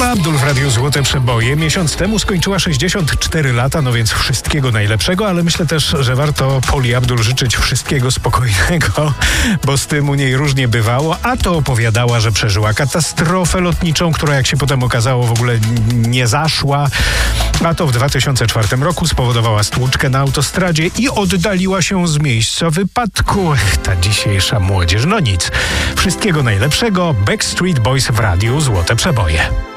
Paula Abdul w Radiu Złote Przeboje. Miesiąc temu skończyła 64 lata, no więc wszystkiego najlepszego, ale myślę też, że warto Pauli Abdul życzyć wszystkiego spokojnego, bo z tym u niej różnie bywało, a to opowiadała, że przeżyła katastrofę lotniczą, która jak się potem okazało w ogóle nie zaszła, a to w 2004 roku spowodowała stłuczkę na autostradzie i oddaliła się z miejsca wypadku. Ta dzisiejsza młodzież, no nic. Wszystkiego najlepszego. Backstreet Boys w Radiu Złote Przeboje.